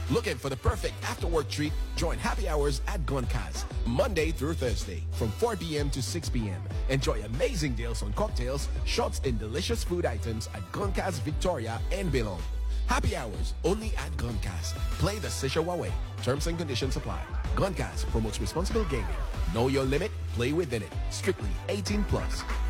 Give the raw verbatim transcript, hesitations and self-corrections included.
Looking for the perfect after-work treat? Join Happy Hours at Goncas, Monday through Thursday from four p.m. to six p.m. Enjoy amazing deals on cocktails, shots, and delicious food items at Goncas, Victoria, and Bilong. Happy Hours only at Goncas. Play the Sishawa way. Terms and conditions apply. Goncas promotes responsible gaming. Know your limit, play within it. Strictly eighteen plus.